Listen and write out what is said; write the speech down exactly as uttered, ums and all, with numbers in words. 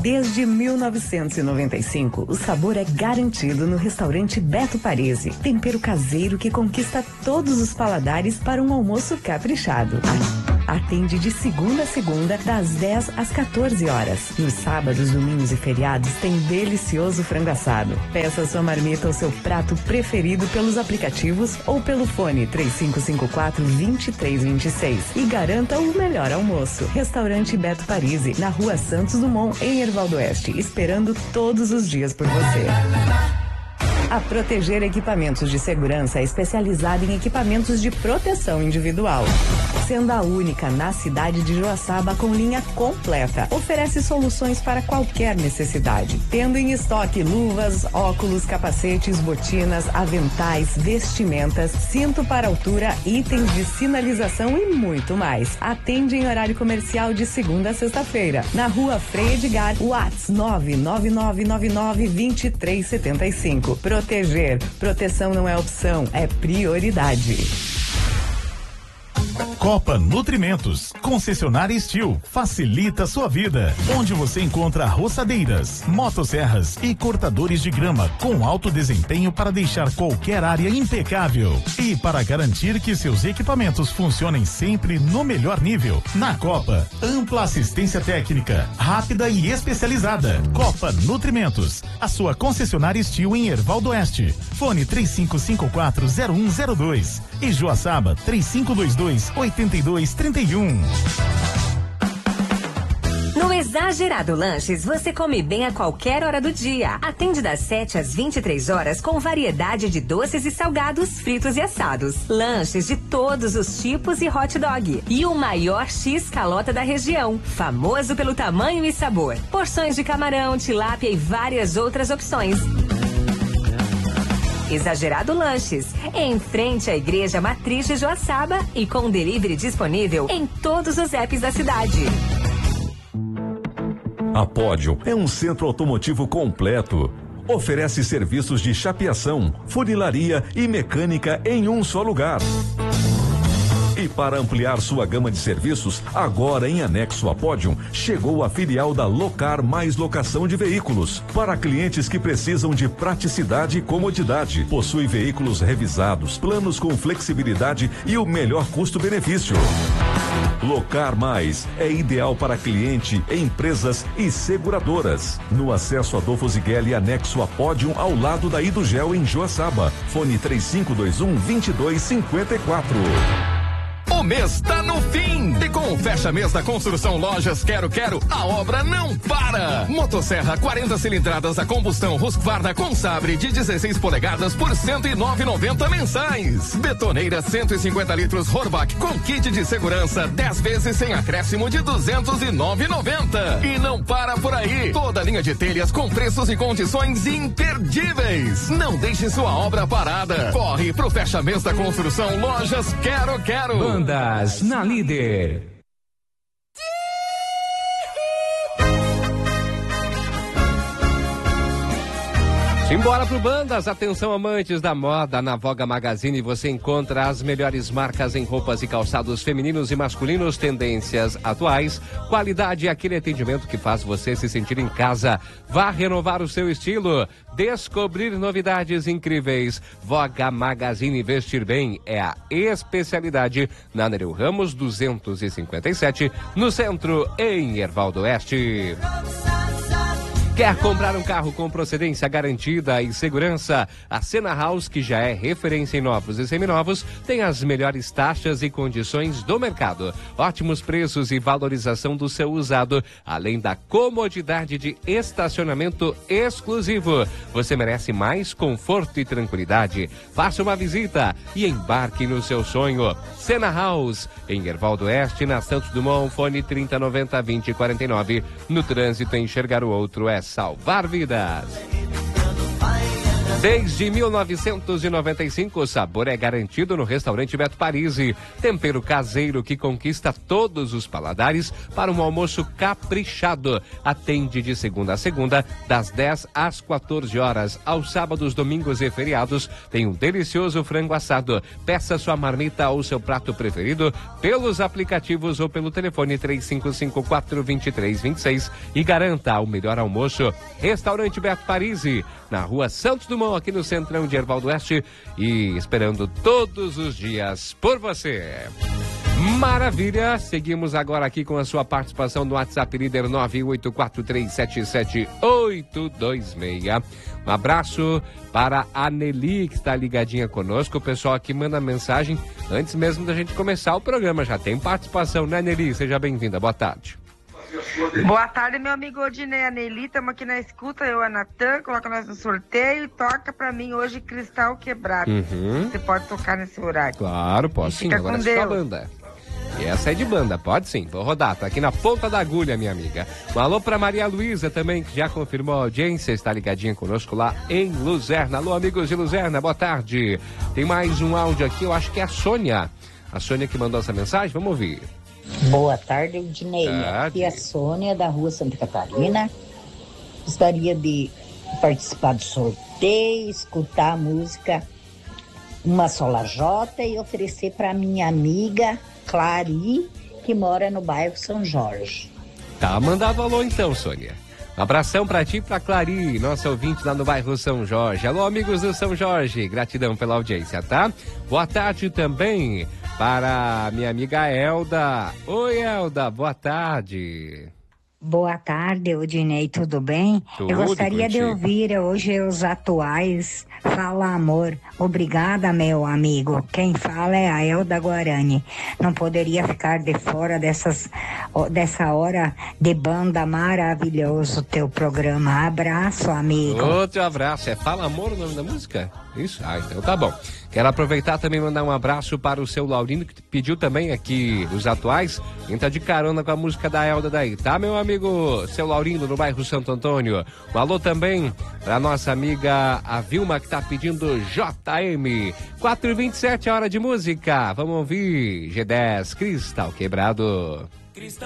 Desde mil novecentos e noventa e cinco, o sabor é garantido no restaurante Beto Parisi. Tempero caseiro que conquista todos os paladares para um almoço caprichado. Atende de segunda a segunda, das dez às quatorze horas. Nos sábados, domingos e feriados tem delicioso frango assado. Peça sua marmita ou seu prato preferido pelos aplicativos ou pelo fone três cinco cinco quatro, dois três dois seis e garanta o melhor almoço. Restaurante Beto Parisi, na Rua Santos Dumont, em Hervaldo Oeste, esperando todos os dias por você. A Proteger Equipamentos de Segurança é especializada em equipamentos de proteção individual. Sendo a única na cidade de Joaçaba com linha completa, oferece soluções para qualquer necessidade. Tendo em estoque luvas, óculos, capacetes, botinas, aventais, vestimentas, cinto para altura, itens de sinalização e muito mais. Atende em horário comercial de segunda a sexta-feira. Na Rua Frei Edgar, WhatsApp nove nove nove nove nove, dois três sete cinco. Proteger. Proteção não é opção, é prioridade. Copa Nutrimentos, concessionária Steel, facilita a sua vida. Onde você encontra roçadeiras, motosserras e cortadores de grama com alto desempenho para deixar qualquer área impecável. E para garantir que seus equipamentos funcionem sempre no melhor nível. Na Copa, ampla assistência técnica, rápida e especializada. Copa Nutrimentos, a sua concessionária Steel em Hervaldo Oeste. Fone três cinco cinco quatro, zero um zero dois e Joaçaba três cinco dois dois, oito dois três um. No Exagerado Lanches, você come bem a qualquer hora do dia. Atende das sete às vinte e três horas com variedade de doces e salgados, fritos e assados. Lanches de todos os tipos e hot dog. E o maior X calota da região, famoso pelo tamanho e sabor. Porções de camarão, tilápia e várias outras opções. Exagerado Lanches, em frente à Igreja Matriz de Joaçaba e com delivery disponível em todos os apps da cidade. A Pódio é um centro automotivo completo. Oferece serviços de chapeação, funilaria e mecânica em um só lugar. E para ampliar sua gama de serviços, agora em anexo a Pódium, chegou a filial da Locar Mais Locação de Veículos. Para clientes que precisam de praticidade e comodidade. Possui veículos revisados, planos com flexibilidade e o melhor custo-benefício. Locar Mais é ideal para cliente, empresas e seguradoras. No acesso Adolfo Zigueli, anexo a Pódium, ao lado da Idugel em Joaçaba. Fone três cinco dois um, dois dois cinco quatro. O mês tá no fim e com o fecha mês da Construção Lojas Quero Quero, a obra não para. Motosserra quarenta cilindradas a combustão Husqvarna com sabre de dezesseis polegadas por cento e nove reais e noventa centavos mensais. Betoneira cento e cinquenta litros Horbach com kit de segurança dez vezes sem acréscimo de duzentos e nove reais e noventa centavos. E não para por aí. Toda linha de telhas com preços e condições imperdíveis. Não deixe sua obra parada. Corre pro fecha mês da Construção Lojas Quero Quero. Bandas na Líder. Simbora pro Bandas, atenção amantes da moda, na Voga Magazine você encontra as melhores marcas em roupas e calçados femininos e masculinos, tendências atuais, qualidade e aquele atendimento que faz você se sentir em casa. Vá renovar o seu estilo, descobrir novidades incríveis. Voga Magazine, vestir bem é a especialidade na Nereu Ramos duzentos e cinquenta e sete, no centro, em Hervaldo Oeste. Quer comprar um carro com procedência garantida e segurança? A Sena House, que já é referência em novos e seminovos, tem as melhores taxas e condições do mercado. Ótimos preços e valorização do seu usado, além da comodidade de estacionamento exclusivo. Você merece mais conforto e tranquilidade. Faça uma visita e embarque no seu sonho. Sena House, em Hervaldo Oeste, na Santos Dumont, fone trinta noventa, vinte quarenta e nove. No trânsito, enxergar o outro é salvar vidas. Desde mil novecentos e noventa e cinco, o sabor é garantido no restaurante Beto Parisi. Tempero caseiro que conquista todos os paladares para um almoço caprichado. Atende de segunda a segunda, das dez às quatorze horas. Aos sábados, domingos e feriados, tem um delicioso frango assado. Peça sua marmita ou seu prato preferido pelos aplicativos ou pelo telefone três cinco cinco quatro, dois três dois seis e garanta o melhor almoço. Restaurante Beto Parisi, na rua Santos Dumont, aqui no centrão de Ervaldo Oeste, e esperando todos os dias por você. Maravilha, seguimos agora aqui com a sua participação no WhatsApp líder nove oito quatro três sete sete oito dois seis. Um abraço para a Nelly, que está ligadinha conosco. O pessoal aqui manda mensagem antes mesmo da gente começar o programa. Já tem participação, né, Nelly? Seja bem-vinda, boa tarde. Boa tarde, meu amigo Odinei, a Nelly, estamos aqui na escuta, eu e a Natan, coloca nós no sorteio e toca pra mim hoje Cristal Quebrado. Uhum. Você pode tocar nesse horário. Claro, posso sim, agora é só banda. E essa é de banda, pode sim, vou rodar, tá aqui na ponta da agulha, minha amiga. Um alô pra Maria Luísa também, que já confirmou a audiência, está ligadinha conosco lá em Luzerna. Alô, amigos de Luzerna, boa tarde. Tem mais um áudio aqui, eu acho que é a Sônia. A Sônia que mandou essa mensagem, vamos ouvir. Boa tarde, Ednei. Aqui é a Sônia, da rua Santa Catarina. Gostaria de participar do sorteio, escutar a música Uma Sola Jota e oferecer para minha amiga Clari, que mora no bairro São Jorge. Tá, mandava alô então, Sônia. Um abração pra ti e pra Clari, nossa ouvinte lá no bairro São Jorge. Alô, amigos do São Jorge, gratidão pela audiência, tá? Boa tarde também para minha amiga Elda. Oi, Elda, boa tarde. Boa tarde, Odinei, tudo bem? Tudo, Eu gostaria contigo. de ouvir hoje os atuais Fala Amor. Obrigada, meu amigo. Quem fala é a Elda Guarani. Não poderia ficar de fora dessas, dessa hora de banda maravilhoso teu programa. Abraço, amigo. Outro abraço. É Fala Amor o nome da música? Isso? Ah, então tá bom. Quero aproveitar também e mandar um abraço para o seu Laurino, que pediu também aqui os atuais. Quem tá de carona com a música da Elda daí, tá, meu amigo? Seu Laurino, no bairro Santo Antônio. Um alô também para nossa amiga a Vilma, que tá pedindo J M. quatro e vinte e sete, hora de música. Vamos ouvir G dez, Cristal Quebrado. Cristal